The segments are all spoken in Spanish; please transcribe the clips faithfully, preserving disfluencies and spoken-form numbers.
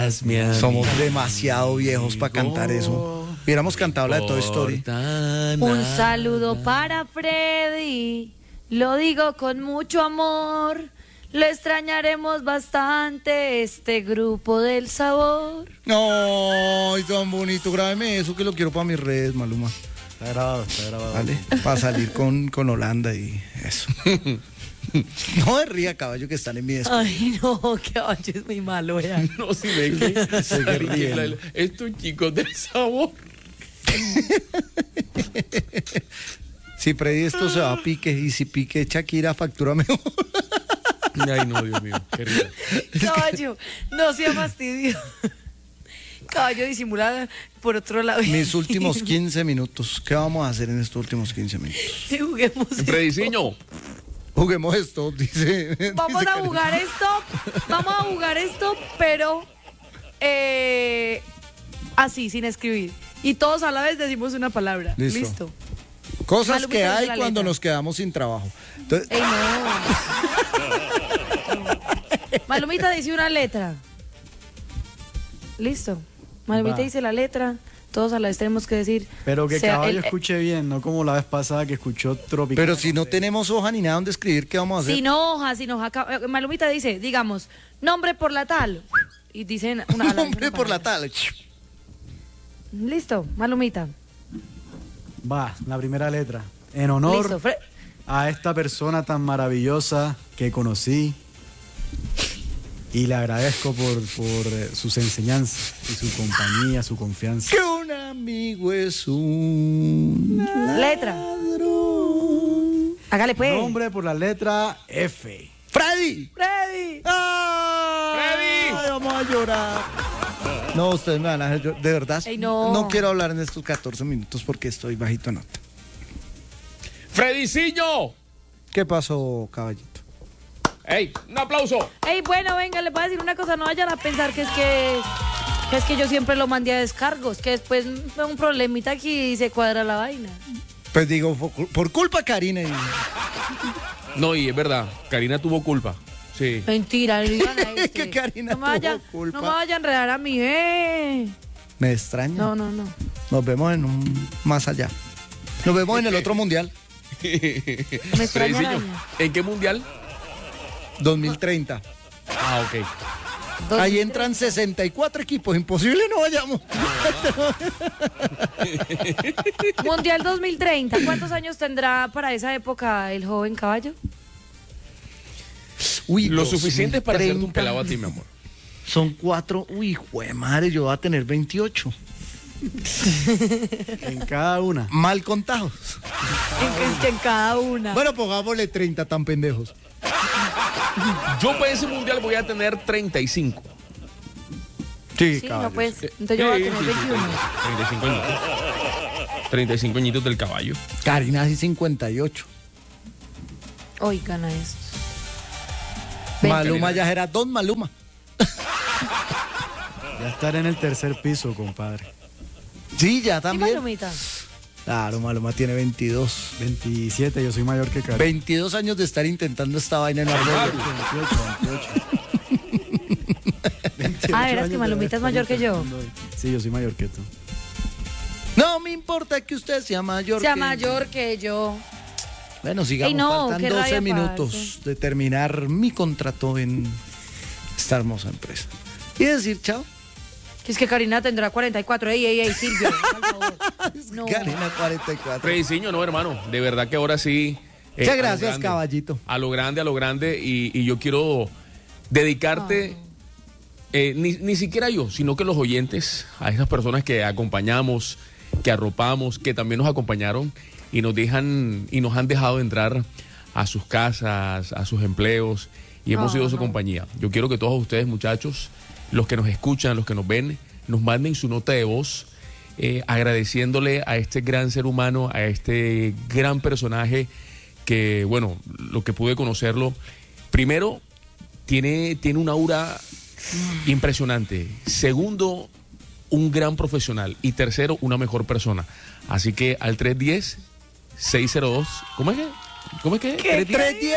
Somos demasiado viejos para cantar eso. Hubiéramos cantado la de Toy Story. Un saludo para Freddy, lo digo con mucho amor. Lo extrañaremos bastante, este grupo del sabor. Ay, tan bonito, grábeme eso que lo quiero para mis redes, Maluma. Está grabado, está grabado. Vale, para salir con, con Holanda y eso. No me ría, caballo, que están en mi descuento. Ay, no, caballo es muy malo, vean. No, si ven que Se ríen. estos chicos del sabor. Si Freddy esto se va a pique, y si pique Shakira, factura mejor. Ay, no, Dios mío, qué rico. Caballo, no sea fastidio. Caballo disimulada por otro lado. Mis últimos quince minutos. ¿Qué vamos a hacer en estos últimos quince minutos? Sí, juguemos esto. Frediciño. Juguemos esto, dice. Vamos dice a jugar esto, vamos a jugar esto, pero eh, así, sin escribir. Y todos a la vez decimos una palabra. Listo. Listo. Cosas Malumita que dice hay la cuando letra. nos quedamos sin trabajo. Entonces, Ey, no. Malumita dice una letra. Listo. Malumita Va. dice la letra. Todos a la vez tenemos que decir. Pero que sea, caballo el- escuche bien, no como la vez pasada que escuchó Tropical. pero si no tenemos hoja ni nada donde escribir, ¿qué vamos a hacer? Sin hoja, sin hoja. Ca- eh, Malumita dice, digamos, nombre por la tal. Y dicen una, a la vez Hombre una por la palabra. tal. Listo, Malumita. Va, la primera letra. En honor Listo. Fre- a esta persona tan maravillosa que conocí y le agradezco por, por eh, sus enseñanzas y su compañía, su confianza. Que un amigo es un Letra. ladrón. Hágale pues. Nombre por la letra F. ¡Freddy! Freddy. ¡Ay! ¡Freddy! Ay, vamos a llorar. No, ustedes me van a hacer llorar. De verdad, Ey, no. no quiero hablar en estos catorce minutos porque estoy bajito en nota. Frediciño. ¿Qué pasó, caballito? ¡Ey! ¡Un aplauso! Ey, bueno, venga, les voy a decir una cosa, no vayan a pensar que es que, que es que yo siempre lo mandé a descargos, que después fue un problemita aquí y se cuadra la vaina. Pues digo, por, por culpa de Karina. Y... No, y es verdad, Karina tuvo culpa. Sí. Mentira, no digan a Es este. que Karina no me vaya, tuvo culpa. No me vaya a enredar a mí, eh. Me extraña. No, no, no. Nos vemos en un más allá. Nos vemos en el otro mundial, Me extraña Frediciño, araña. ¿en qué mundial? dos mil treinta. Ah, ok. Dos Ahí mil entran sesenta y cuatro equipos. Imposible no vayamos. Mundial dos mil treinta. ¿Cuántos años tendrá para esa época el joven caballo? Uy, Lo suficiente para hacerte un dos mil treinta. pelado a ti, mi amor. Son cuatro. Uy, jue madre, yo voy a tener veintiocho. En cada una. Mal contados. En, que en cada una. Bueno, pongámosle treinta tan pendejos. Yo para ese mundial voy a tener treinta y cinco. Sí, Sí, caballos. no pues. Entonces yo voy a Sí, tener sí, sí, veintiuno. treinta y cinco añitos. treinta y cinco añitos del caballo. Karina sí cincuenta y ocho. Hoy gana esto. Maluma ya era Don Maluma. Ya estar en el tercer piso, compadre. Sí, ya ¿Y también. Malumita? Claro, Maluma tiene veintidós. veintisiete, yo soy mayor que Karen. veintidós años de estar intentando esta vaina en árbol. veintiocho, veintiocho. Ah, ¿eras que Malumita es mayor que yo? Sí, yo soy mayor que tú. No me importa que usted sea mayor. Sea que- mayor que yo. Bueno, sigamos. Ey, no, faltan qué doce rabia, minutos parce. de terminar mi contrato en esta hermosa empresa. Y decir chao. Que es que Karina tendrá cuarenta y cuatro. Ey, ey, ey, Silvio, por favor. No. Karina cuarenta y cuatro. Frediciño, no, hermano. De verdad que ahora sí. eh, Muchas a lo gracias, grande, caballito. A lo grande, a lo grande. Y, y yo quiero dedicarte, eh, ni, ni siquiera yo, sino que los oyentes, a esas personas que acompañamos, que arropamos, que también nos acompañaron y nos dejan y nos han dejado entrar a sus casas, a sus empleos y hemos Oh, sido su no. compañía. Yo quiero que todos ustedes, muchachos, los que nos escuchan, los que nos ven, nos manden su nota de voz eh, agradeciéndole a este gran ser humano, a este gran personaje que, bueno, lo que pude conocerlo, primero, tiene, tiene una aura impresionante. Segundo, un gran profesional. Y tercero, una mejor persona. Así que al tres uno cero, seis cero dos, ¿cómo es que? ¿Cómo es que? ¿Qué? ¿tres diez? ¿tres diez?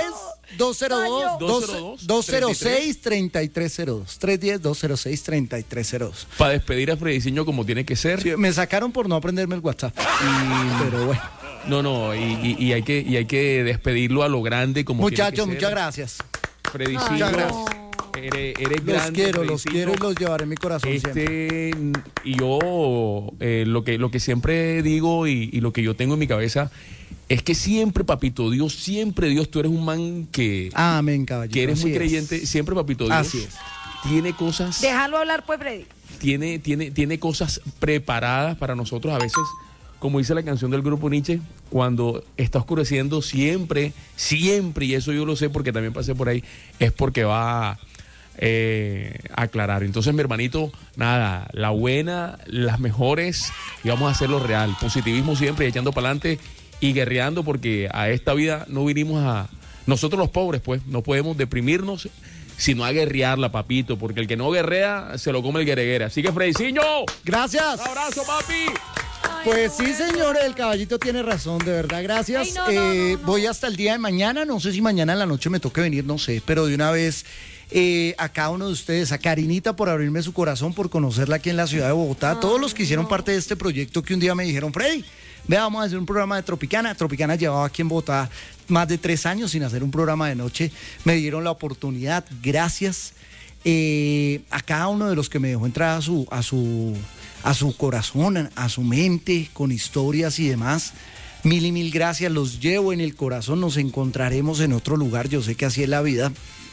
dos cero dos, Maño. dos cero seis, tres tres cero dos. tres uno cero, dos cero seis, tres tres cero dos. Para despedir a Frediciño como tiene que ser. Sí, me sacaron por no aprenderme el WhatsApp. Y, pero bueno. No, no, y, y, y hay que, y hay que despedirlo a lo grande como Muchachos, tiene que ser. muchas gracias. Frediciño, Muchas gracias. Eres, eres Los grande, quiero, los Frediciño. quiero y los llevaré en mi corazón siempre. Este, y yo, eh, lo, que, lo que siempre digo y, y lo que yo tengo en mi cabeza es que siempre, papito Dios, siempre Dios, tú eres un man que, Amén, caballero. que eres así muy es. creyente, siempre, papito Dios, Así es. tiene cosas, Déjalo hablar, pues, Freddy. tiene, tiene, tiene cosas preparadas para nosotros a veces. Como dice la canción del grupo Nietzsche, cuando está oscureciendo siempre, siempre, y eso yo lo sé porque también pasé por ahí, es porque va a eh, aclarar. Entonces, mi hermanito, nada, la buena, las mejores, y vamos a hacerlo real. Positivismo siempre, y echando para adelante y guerreando, porque a esta vida no vinimos a... Nosotros los pobres, pues, no podemos deprimirnos, sino a guerrearla, papito, porque el que no guerrea, se lo come el guereguera. Así que, Frediciño, Gracias. un abrazo, papi. Pues sí, señores, el caballito tiene razón, de verdad, gracias. Ay, no, no, Eh, no, no. Voy hasta el día de mañana, no sé si mañana en la noche me toque venir, no sé, pero de una vez eh, a cada uno de ustedes, a Karinita por abrirme su corazón, por conocerla aquí en la ciudad de Bogotá, a todos los que hicieron parte de este proyecto que un día me dijeron, Freddy, vea, vamos a hacer un programa de Tropicana. Tropicana llevaba aquí en Bogotá más de tres años sin hacer un programa de noche, me dieron la oportunidad, gracias. Eh, a cada uno de los que me dejó entrar a su, a su, a su corazón, a su mente, con historias y demás. Mil y mil gracias, los llevo en el corazón, nos encontraremos en otro lugar, yo sé que así es la vida,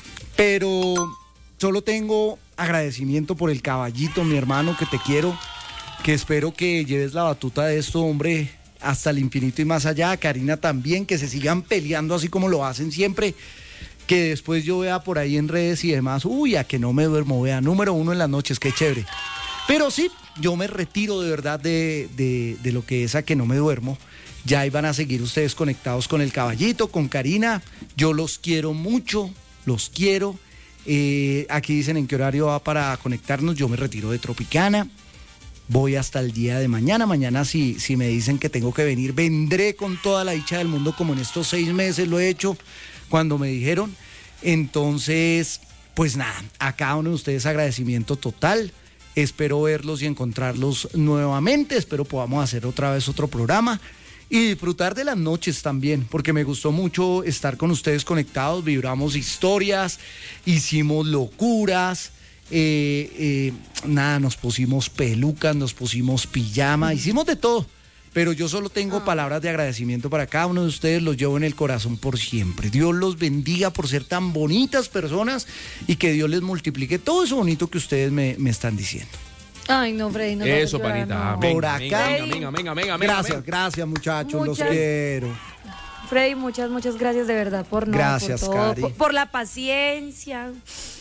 pero solo tengo agradecimiento por el caballito, mi hermano, que te quiero, que espero que lleves la batuta de esto, hombre, hasta el infinito y más allá. Karina también, que se sigan peleando así como lo hacen siempre. Que después yo vea por ahí en redes y demás, uy, a que no me duermo, vea, número uno en las noches, qué chévere. Pero sí, yo me retiro de verdad de, de, de lo que es a que no me duermo. Ya iban a seguir ustedes conectados con el caballito, con Karina. Yo los quiero mucho, los quiero. Eh, aquí dicen en qué horario va para conectarnos. Yo me retiro de Tropicana. Voy hasta el día de mañana. Mañana si, si me dicen que tengo que venir, vendré con toda la dicha del mundo, como en estos seis meses lo he hecho cuando me dijeron. Entonces, pues nada, a cada uno de ustedes agradecimiento total. Espero verlos y encontrarlos nuevamente. Espero podamos hacer otra vez otro programa y disfrutar de las noches también, porque me gustó mucho estar con ustedes conectados. Vibramos historias, hicimos locuras, eh, eh, nada, nos pusimos pelucas, nos pusimos pijama, hicimos de todo. Pero yo solo tengo ah. palabras de agradecimiento para cada uno de ustedes, los llevo en el corazón por siempre. Dios los bendiga por ser tan bonitas personas y que Dios les multiplique todo eso bonito que ustedes me, me están diciendo. Ay, no, Freddy, no. Eso, llorar, panita. no. Amén, Por amén, acá. amén, amén, amén, amén, Gracias, amén. gracias muchachos, Muchas- los quiero. Freddy, muchas, muchas gracias de verdad por no, Gracias, por todo, Cari. por, por la paciencia,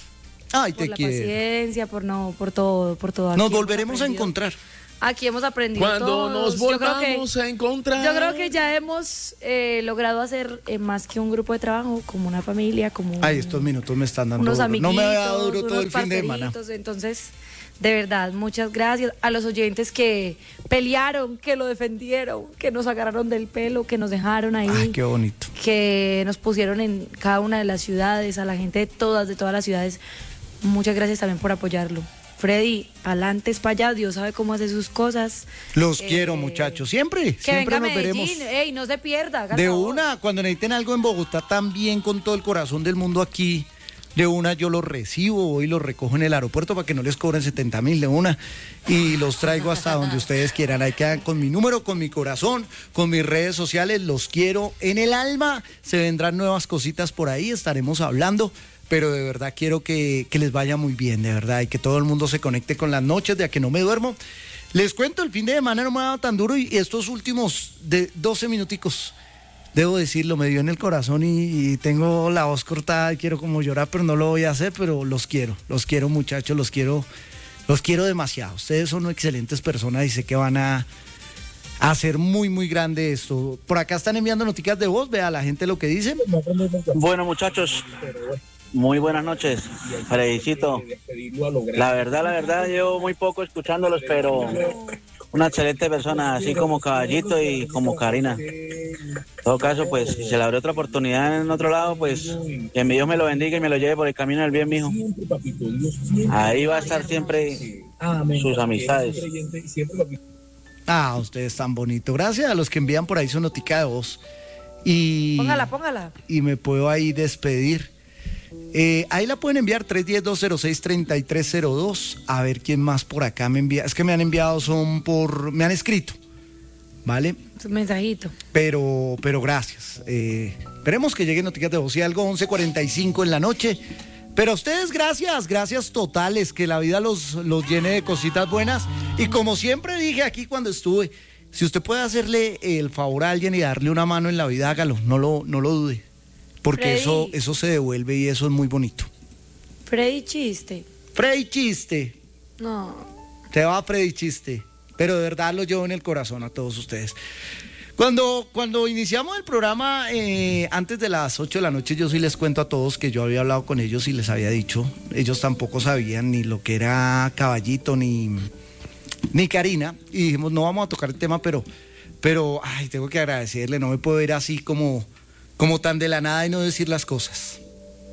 Ay, por te la quiero. paciencia, por no, por todo, por todo. Aquí Nos hemos volveremos a aprendido. encontrar. Aquí hemos aprendido Cuando todos. nos Yo creo que- volvamos a encontrar. Yo creo que ya hemos eh, logrado hacer eh, más que un grupo de trabajo, como una familia, como Ay, un- estos minutos me están dando unos duro. amiguitos, No me había dado duro todo unos el fin de semana. parceritos. Entonces, de verdad, muchas gracias a los oyentes que pelearon, que lo defendieron, que nos agarraron del pelo, que nos dejaron ahí, Ay, qué bonito. que nos pusieron en cada una de las ciudades, a la gente de todas, de todas las ciudades. Muchas gracias también por apoyarlo. Freddy, adelante es para allá, Dios sabe cómo hace sus cosas. Los Eh, quiero, muchachos. Siempre, Que siempre venga a nos Medellín, veremos. ey, no se pierda. haga De favor. una, cuando necesiten algo en Bogotá, también con todo el corazón del mundo aquí. De una yo los recibo, voy y los recojo en el aeropuerto para que no les cobren setenta mil de una y los traigo hasta donde ustedes quieran. Ahí quedan con mi número, con mi corazón, con mis redes sociales. Los quiero en el alma. Se vendrán nuevas cositas por ahí, estaremos hablando. Pero de verdad quiero que, que les vaya muy bien, de verdad, y que todo el mundo se conecte con las noches de a que no me duermo. Les cuento, el fin de semana no me ha dado tan duro y estos últimos de doce minuticos, debo decirlo, me dio en el corazón y, y tengo la voz cortada y quiero como llorar, pero no lo voy a hacer, pero los quiero, los quiero muchachos, los quiero, los quiero demasiado. Ustedes son excelentes personas y sé que van a, a hacer muy, muy grande esto. Por acá están enviando noticias de voz, vea la gente lo que dice. Bueno, muchachos, muy buenas noches. Felicito. La verdad, la verdad, llevo muy poco escuchándolos, pero una excelente persona, así como Caballito y como Karina. En todo caso, pues, si se le abre otra oportunidad en otro lado, pues, que mi Dios me lo bendiga y me lo lleve por el camino del bien, mijo. Ahí va a estar siempre sus amistades. Ah, ustedes tan bonito. Gracias a los que envían por ahí su notica de voz. Y, Póngala, póngala. Y me puedo ahí despedir. Eh, ahí la pueden enviar tres uno cero, dos cero seis, tres tres cero dos. A ver quién más por acá me envía. Es que me han enviado, son por... Me han escrito, ¿vale? Un mensajito. Pero, pero gracias. Eh, esperemos que lleguen noticias de voz y algo, once cuarenta y cinco en la noche. Pero a ustedes gracias, gracias totales, que la vida los, los llene de cositas buenas. Y como siempre dije aquí cuando estuve, si usted puede hacerle el favor a alguien y darle una mano en la vida, hágalo, no lo, no lo dude. Porque Freddy. eso, eso se devuelve y eso es muy bonito. Freddy Chiste. Freddy Chiste, No. te va Freddy Chiste, pero de verdad lo llevo en el corazón a todos ustedes. Cuando, cuando iniciamos el programa, eh, antes de las ocho de la noche, yo sí les cuento a todos que yo había hablado con ellos y les había dicho, ellos tampoco sabían ni lo que era Caballito ni, ni Karina, y dijimos, no vamos a tocar el tema, pero, pero ay, tengo que agradecerle, no me puedo ir así como, como tan de la nada y no decir las cosas.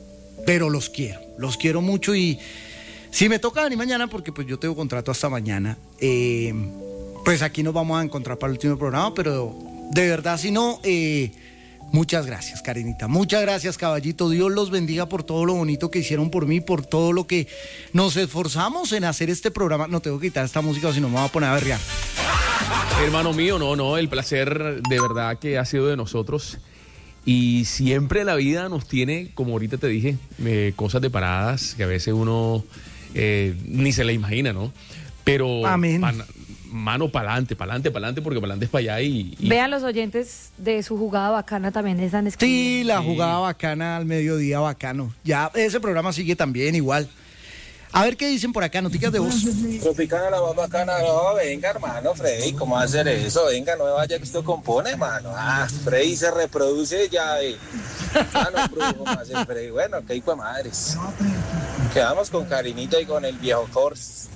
Pero los quiero, los quiero mucho y si me toca venir mañana, porque pues yo tengo contrato hasta mañana, eh, pues aquí nos vamos a encontrar para el último programa, pero de verdad, si no, eh, muchas gracias, Karinita, muchas gracias, Caballito, Dios los bendiga por todo lo bonito que hicieron por mí, por todo lo que nos esforzamos en hacer este programa. No tengo que quitar esta música o si no me voy a poner a berrear. Hermano mío, no, no, el placer de verdad que ha sido de nosotros. Y siempre la vida nos tiene, como ahorita te dije, eh, cosas de paradas que a veces uno eh, ni se le imagina, ¿no? Pero Amén. pan, mano para adelante, para adelante, para adelante, porque para adelante es para allá y, y... Vean los oyentes de su jugada bacana también están escribiendo. Sí, la jugada bacana al mediodía, bacano. Ya, ese programa sigue también igual. A ver qué dicen por acá, noticias de voz. Tropicana la más bacana, no, venga hermano, Freddy, ¿cómo va a hacer eso? Venga, no me vaya que esto compone, hermano. Ah, Freddy se reproduce ya, eh. Ah, no produjo más el Freddy. Bueno, qué hijo de madres. Quedamos con Karinita y con el viejo Kors.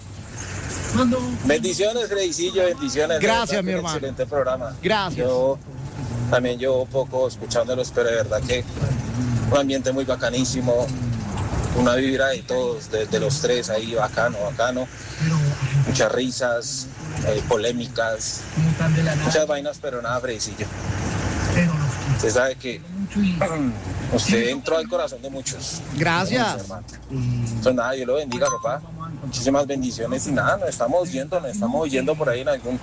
Bendiciones, Freddycillo, bendiciones. Gracias, mi hermano. Excelente programa. Gracias. Yo también llevo poco escuchándolos, pero de verdad que un ambiente muy bacanísimo. Una vibra de todos, de, de los tres ahí, bacano, bacano. Muchas risas, eh, polémicas, muchas vainas, pero nada, Fredicillo. Usted sabe que usted entró al corazón de muchos. Gracias. Entonces nada, Dios lo bendiga, papá. Muchísimas bendiciones y nada, nos estamos yendo, nos estamos yendo por ahí en algún...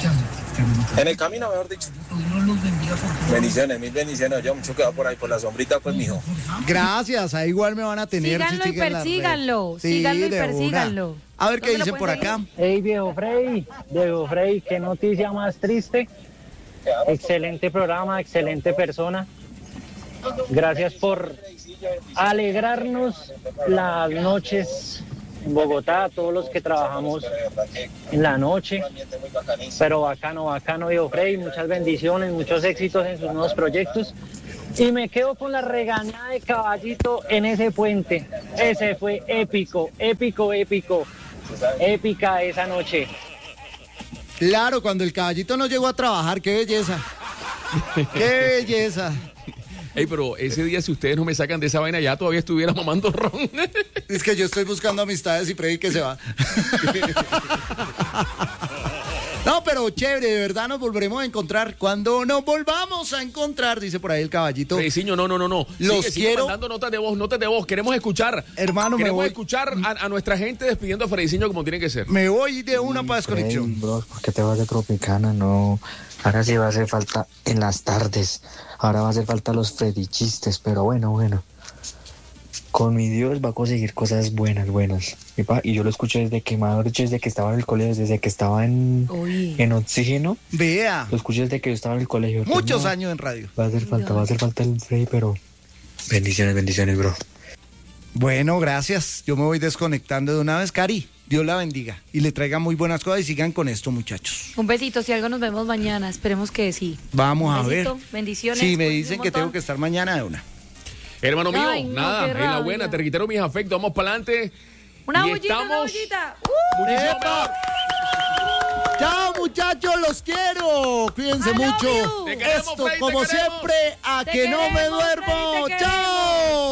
En el camino, mejor dicho. Bendiciones, mil bendiciones. Yo mucho quedado por ahí, por la sombrita, pues, mijo. Gracias, ahí igual me van a tener. Síganlo si y siguen las persíganlo, redes. síganlo y de una. persíganlo. A ver qué ¿Dónde lo dicen por pueden acá. Hey, viejo Freddy, viejo Freddy, qué noticia más triste. Excelente programa, excelente persona. Gracias por alegrarnos las noches en Bogotá, a todos los que trabajamos en la noche. Pero bacano, bacano, viejo Freddy, muchas bendiciones, muchos éxitos en sus nuevos proyectos. Y me quedo con la regañada de Caballito en ese puente. Ese fue épico, épico, épico. Épica esa noche. Claro, cuando el Caballito no llegó a trabajar, qué belleza. Qué belleza. Ey, pero ese día si ustedes no me sacan de esa vaina ya todavía estuviera mamando ron. Es que yo estoy buscando amistades y Freddy que se va. No, pero chévere, de verdad nos volveremos a encontrar. Cuando nos volvamos a encontrar, dice por ahí el Caballito. Frediciño, no, no, no, no. Los sigue, sigue quiero. mandando notas de voz, notas de voz. Queremos escuchar. Hermano, me Queremos voy. escuchar a, a nuestra gente despidiendo a Frediciño como tiene que ser. Me voy de una para desconexión. Hey, bro, ¿por qué te vas de Tropicana? No, ahora sí va a hacer falta en las tardes. Ahora va a hacer falta los Freddy chistes, pero bueno, bueno. Con mi Dios va a conseguir cosas buenas, buenas. Y, pa, y yo lo escucho desde que, mejor dicho, desde que estaba en el colegio, desde que estaba en, en oxígeno. Vea. Lo escucho desde que yo estaba en el colegio. Muchos Entonces, no, años en radio. Va a hacer falta, va a hacer falta el Freddy, pero... Bendiciones, bendiciones, bro. Bueno, gracias. Yo me voy desconectando de una vez. Cari, Dios la bendiga y le traiga muy buenas cosas y sigan con esto, muchachos. Un besito, si algo nos vemos mañana, esperemos que sí. Vamos Un a ver. besito, bendiciones. Sí, me cuídense dicen un que montón. tengo que estar mañana de una. Hermano mío, Ay, no, nada, qué en la rabia. buena, te reitero mis afectos, vamos para adelante. Una Y bullita, una estamos bullita. ¡Uh! muchísimo ¡Epa! mejor. Chao, muchachos, los quiero. Cuídense I love mucho. you. Te queremos, Esto, Freddy, te como queremos. siempre, a Te que no me queremos, duermo. Freddy, te Chao.